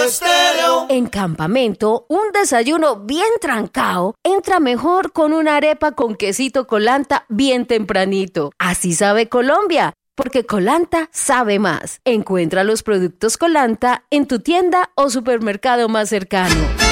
Estéreo. En Campamento, un desayuno bien trancado entra mejor con una arepa con quesito Colanta bien tempranito. Así sabe Colombia, porque Colanta sabe más. Encuentra los productos Colanta en tu tienda o supermercado más cercano.